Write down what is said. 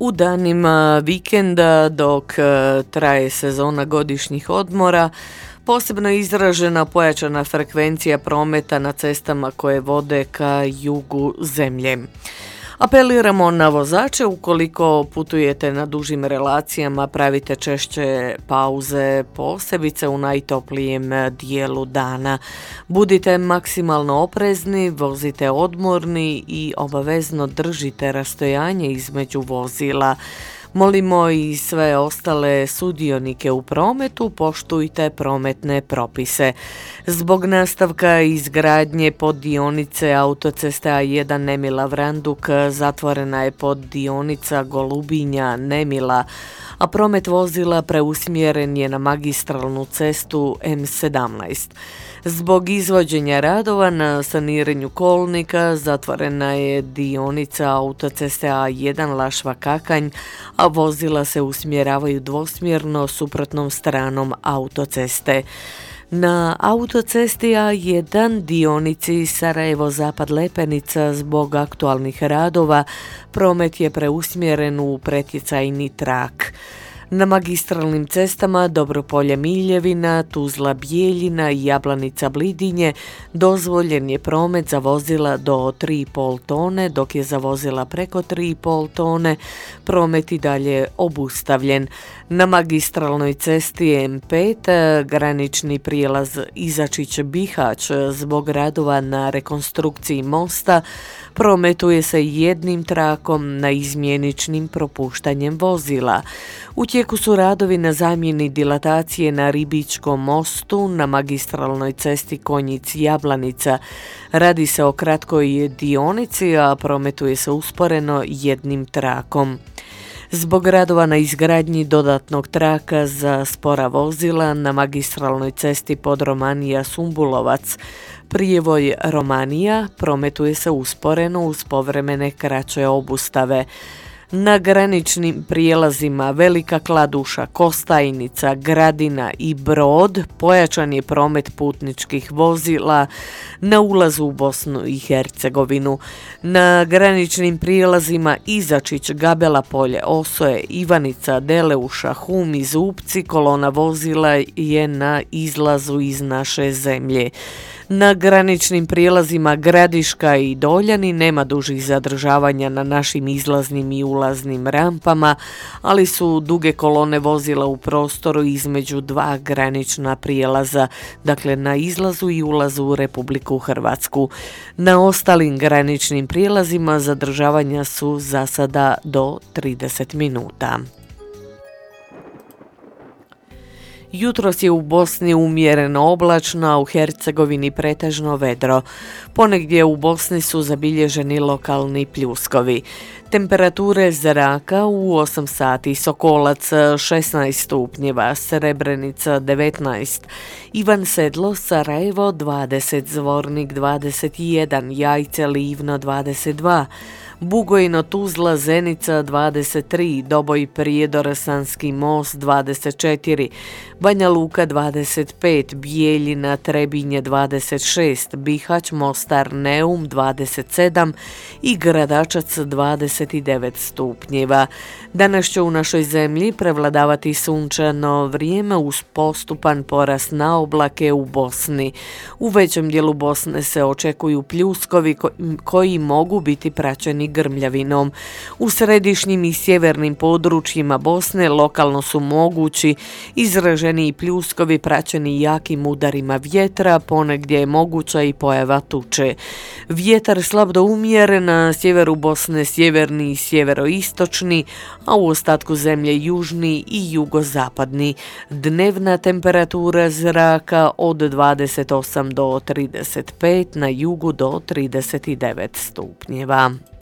U danima vikenda dok traje sezona godišnjih odmora, posebno je izražena pojačana frekvencija prometa na cestama koje vode ka jugu zemlje. Apeliramo na vozače, ukoliko putujete na dužim relacijama, pravite češće pauze, posebice u najtoplijem dijelu dana. Budite maksimalno oprezni, vozite odmorni i obavezno držite rastojanje između vozila. Molimo i sve ostale sudionike u prometu, poštujte prometne propise. Zbog nastavka izgradnje poddionice autoceste A1 Nemila-Vranduk zatvorena je poddionica Golubinja-Nemila, a promet vozila preusmjeren je na magistralnu cestu M17. Zbog izvođenja radova na saniranju kolnika zatvorena je dionica autoceste A1 Lašva-Kakanj, a vozila se usmjeravaju dvosmjerno suprotnom stranom autoceste. Na autocesti A1 dionici Sarajevo-Zapad Lepenica zbog aktualnih radova promet je preusmjeren u pretjecajni trak. Na magistralnim cestama Dobropolje-Miljevina, Tuzla-Bijeljina i Jablanica-Blidinje dozvoljen je promet za vozila do 3,5 tone, dok je za vozila preko 3,5 tone promet i dalje obustavljen. Na magistralnoj cesti M5 granični prijelaz Izačić-Bihać zbog radova na rekonstrukciji mosta prometuje se jednim trakom na izmjeničnim propuštanjem vozila. U tijeku su radovi na zamjeni dilatacije na Ribičkom mostu na magistralnoj cesti Konjic-Jablanica. Radi se o kratkoj dionici, a prometuje se usporeno jednim trakom. Zbog radova na izgradnji dodatnog traka za spora vozila na magistralnoj cesti Podromanija-Sumbulovac, prijevoj Romanija prometuje se usporeno uz povremene kraće obustave. Na graničnim prijelazima Velika Kladuša, Kostajnica, Gradina i Brod pojačan je promet putničkih vozila na ulazu u Bosnu i Hercegovinu. Na graničnim prijelazima Izačić, Gabela Polje, Osoje, Ivanica, Deleuša, Hum i Zupci kolona vozila je na izlazu iz naše zemlje. Na graničnim prijelazima Gradiška i Doljani nema dužih zadržavanja na našim izlaznim i ulaznim rampama, ali su duge kolone vozila u prostoru između dva granična prijelaza, dakle na izlazu i ulazu u Republiku Hrvatsku. Na ostalim graničnim prijelazima zadržavanja su za sada do 30 minuta. Jutros je u Bosni umjereno oblačno, a u Hercegovini pretežno vedro. Ponegdje u Bosni su zabilježeni lokalni pljuskovi. Temperature zraka u 8 sati: Sokolac 16 stupnjeva, Srebrenica 19, Ivan Sedlo, Sarajevo 20, Zvornik 21, Jajce, Livno 22, Bugojno, Tuzla, Zenica 23, Doboj, Prijedor, Sanski most 24, Banja Luka 25, Bijeljina, Trebinje 26, Bihać, Mostar, Neum 27 i Gradačac 29 stupnjeva. Danas će u našoj zemlji prevladavati sunčano vrijeme uz postupan porast na oblake u Bosni. U većem dijelu Bosne se očekuju pljuskovi koji mogu biti praćeni grmljavinom. U središnjim i sjevernim područjima Bosne lokalno su mogući izraženiji pljuskovi praćeni jakim udarima vjetra, ponegdje je moguća i pojava tuče. Vjetar slab do umjeren, na sjeveru Bosne sjeverni i sjeveroistočni, a u ostatku zemlje južni i jugozapadni. Dnevna temperatura zraka od 28 do 35, na jugu do 39 stupnjeva.